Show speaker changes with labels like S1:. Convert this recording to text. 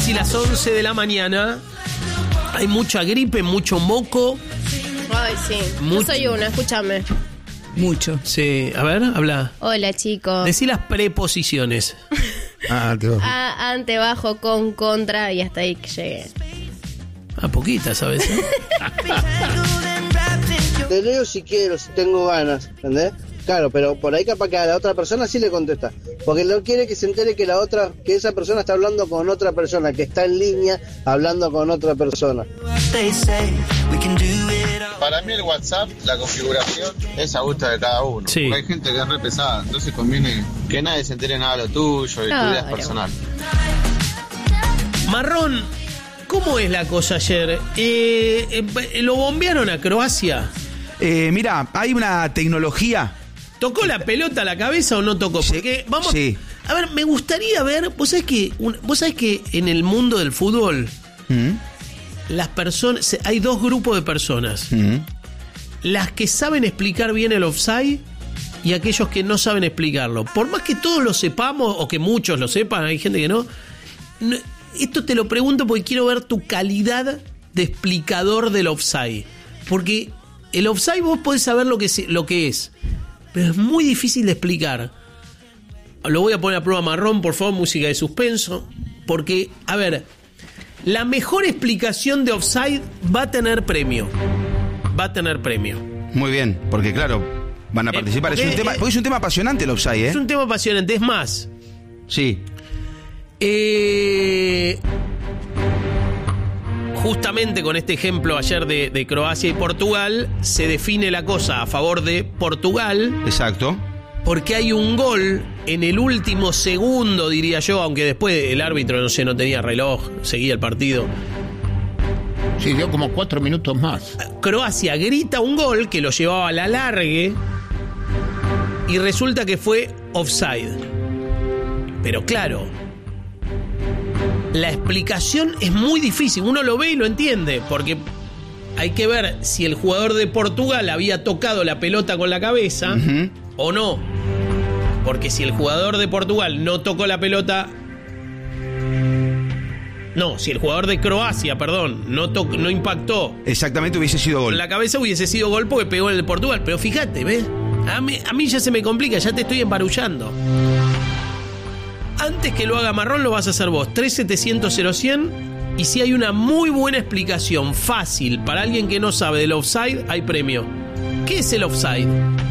S1: Casi las 11 de la mañana. Hay mucha gripe, mucho moco.
S2: Ay, sí. Yo soy una, escúchame.
S3: Mucho.
S1: Sí, a ver, habla.
S2: Hola, chicos.
S1: Decí las preposiciones.
S2: Ante, bajo, con, contra y hasta ahí que llegué.
S1: Poquitas, ¿sabes?
S4: Te leo si quiero, si tengo ganas, ¿entendés? Claro, pero por ahí capaz que a la otra persona sí le contesta. Porque no quiere que se entere que esa persona está hablando con otra persona, que está en línea hablando con otra persona.
S5: Para mí el WhatsApp, la configuración es a gusto de cada uno.
S1: Sí.
S5: Porque hay gente que es re pesada, entonces conviene que nadie se entere nada de lo tuyo y tu vida es personal.
S1: Marrón, ¿cómo es la cosa ayer? ¿Lo bombearon a Croacia?
S6: Mira, hay una tecnología.
S1: ¿Tocó la pelota a la cabeza o no tocó? Porque vamos.
S6: Sí.
S1: A ver, me gustaría ver. Vos sabés que en el mundo del fútbol, las personas. Hay dos grupos de personas. Las que saben explicar bien el offside y aquellos que no saben explicarlo. Por más que todos lo sepamos o que muchos lo sepan, hay gente que no. Esto te lo pregunto porque quiero ver tu calidad de explicador del offside. Porque el offside vos podés saber lo que es, pero es muy difícil de explicar. Lo voy a poner a prueba, Marrón, por favor, música de suspenso. Porque, a ver, la mejor explicación de offside va a tener premio.
S6: Muy bien, porque claro, van a participar. Porque es un tema apasionante el offside, ¿eh?
S1: Es un tema apasionante, es más.
S6: Sí.
S1: Justamente con este ejemplo ayer de Croacia y Portugal, se define la cosa a favor de Portugal.
S6: Exacto.
S1: Porque hay un gol en el último segundo, diría yo, aunque después el árbitro, no tenía reloj, seguía el partido.
S7: Sí, dio como 4 minutos más.
S1: Croacia grita un gol que lo llevaba a la largue y resulta que fue offside. Pero claro, la explicación es muy difícil. Uno lo ve y lo entiende, porque hay que ver si el jugador de Portugal había tocado la pelota con la cabeza o no. Porque si el jugador de Portugal no tocó la pelota... No, si el jugador de Croacia, perdón, no impactó...
S6: Exactamente, hubiese sido gol.
S1: Con la cabeza hubiese sido gol porque pegó en el de Portugal. Pero fíjate, ¿ves? A mí ya se me complica, ya te estoy emparullando. Antes que lo haga Marrón, lo vas a hacer vos. 3700-0100. Y si hay una muy buena explicación fácil para alguien que no sabe del offside, hay premio. ¿Qué es el offside?